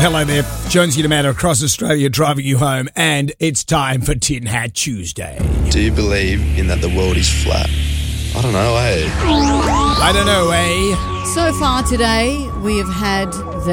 hello there. Jonesy and Amanda across Australia driving you home, and it's time for Tin Hat Tuesday. Do you believe in that the world is flat? I don't know, eh? I don't know, eh? So far today, we have had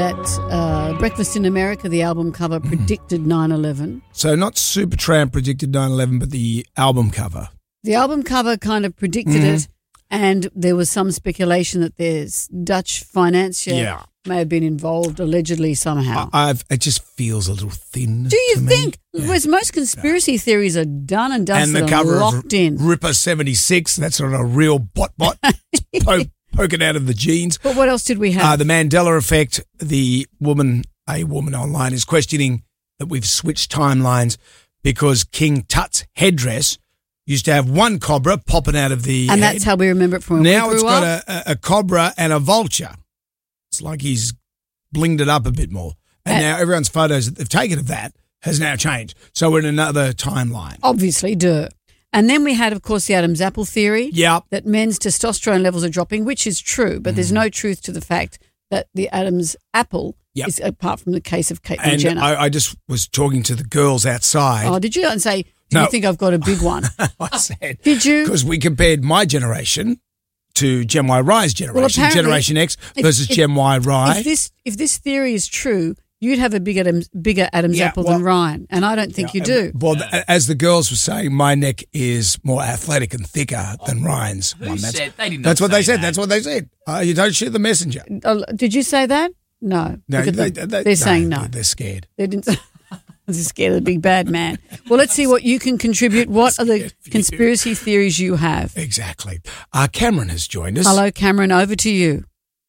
that Breakfast in America, the album cover, predicted 9/11. So not Supertramp predicted 9/11, but the album cover. The album cover kind of predicted it, and there was some speculation that there's Dutch financier may have been involved allegedly somehow. It just feels a little thin. Do you to me. think? Whereas most conspiracy theories are done and dusted And the cover locked of in. Ripper 76, that's not a real bot. It's poking out of the jeans. But what else did we have? The Mandela effect. A woman online is questioning that we've switched timelines because King Tut's headdress used to have one cobra popping out of the and head. that's how we remember it from when Now we it's grew up. got a cobra and a vulture. It's like he's blinged it up a bit more. And now everyone's photos that they've taken of that has now changed. So we're in another timeline. Obviously, duh. And then we had, of course, the Adam's apple theory. Yep. That men's testosterone levels are dropping, which is true, but there's no truth to the fact that the Adam's apple is, apart from the case of Caitlyn Jenner. I just was talking to the girls outside. Oh, did you? And say, do you think I've got a big one? I said. Did you? Because we compared my generation to Gen Y Rye's generation, Generation X versus Gen Y Rye. If this theory is true, you'd have a bigger Adam's apple than Ryan, and I don't think you do. Well, as the girls were saying, my neck is more athletic and thicker than Ryan's. Who said? They did not That's what say they said. that. That's what they said. You don't shoot the messenger. Did you say that? No. They're saying no. They're scared. They didn't. They're scared of the big bad man. Well, let's see what you can contribute. What are the conspiracy theories you have? Exactly. Cameron has joined us. Hello, Cameron. Over to you.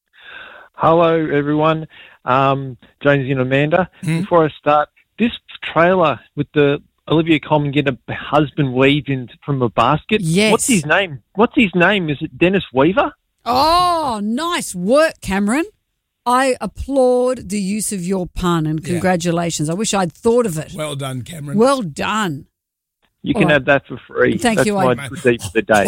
Hello, everyone. Jonesy and Amanda. Before I start, this trailer with the Olivia Colman getting a husband weaved in from a basket. Yes. What's his name? Is it Dennis Weaver? Oh, nice work, Cameron. I applaud the use of your pun and congratulations. I wish I'd thought of it. Well done, Cameron. Well done. You can have that for free. Thank That's you. my receipt for the day.